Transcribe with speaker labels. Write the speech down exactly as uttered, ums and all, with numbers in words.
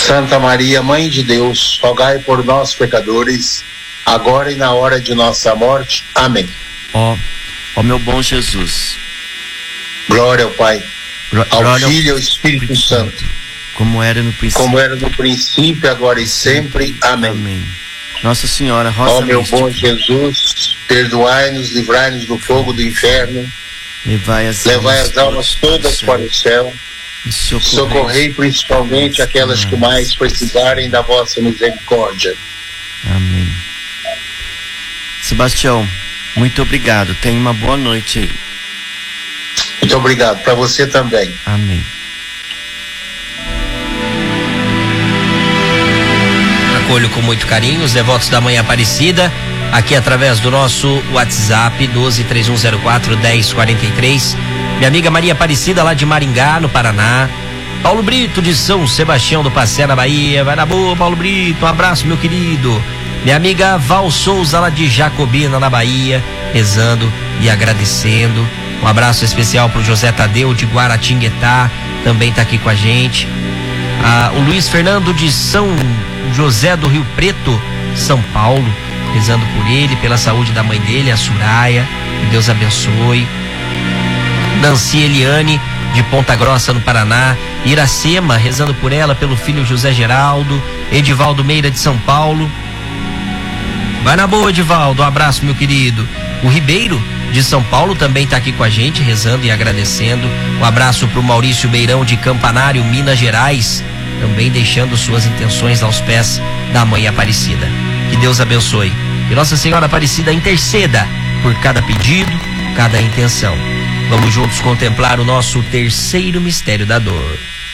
Speaker 1: Santa Maria, Mãe de Deus, rogai por nós, pecadores, agora e na hora de nossa morte. Amém.
Speaker 2: Ó, ó meu bom Jesus.
Speaker 1: Glória ao Pai,
Speaker 2: Glória
Speaker 1: ao Filho e ao Espírito, Espírito Santo, Santo,
Speaker 2: como era no princípio,
Speaker 1: como era no princípio, agora e sempre. Amém.
Speaker 2: Amém. Nossa Senhora, roça
Speaker 1: ó meu bom Jesus, perdoai-nos, livrai-nos do fogo do inferno,
Speaker 2: levai as,
Speaker 1: levai as almas todas para o céu,
Speaker 2: e socorrei,
Speaker 1: socorrei principalmente aquelas que mais precisarem da vossa misericórdia.
Speaker 2: Amém. Sebastião, muito obrigado. Tenha uma boa noite aí.
Speaker 1: Muito obrigado. Para você também.
Speaker 2: Amém.
Speaker 3: Acolho com muito carinho os devotos da Mãe Aparecida, aqui através do nosso WhatsApp doze, três um zero quatro, dez quarenta e três. Minha amiga Maria Aparecida, lá de Maringá, no Paraná. Paulo Brito, de São Sebastião do Passé, na Bahia. Vai na boa, Paulo Brito. Um abraço, meu querido. Minha amiga Val Souza, lá de Jacobina, na Bahia, rezando e agradecendo. Um abraço especial pro José Tadeu, de Guaratinguetá, também tá aqui com a gente. Ah, o Luiz Fernando, de São José do Rio Preto, São Paulo, rezando por ele, pela saúde da mãe dele, a Soraya, que Deus abençoe. Nancy Eliane, de Ponta Grossa, no Paraná. Iracema, rezando por ela, pelo filho José Geraldo. Edivaldo Meira, de São Paulo. Vai na boa, Edivaldo, um abraço, meu querido. O Ribeiro, de São Paulo, também está aqui com a gente, rezando e agradecendo. Um abraço para o Maurício Beirão, de Campanário, Minas Gerais, também deixando suas intenções aos pés da Mãe Aparecida. Que Deus abençoe. E Nossa Senhora Aparecida interceda por cada pedido, cada intenção. Vamos juntos contemplar o nosso terceiro mistério da dor.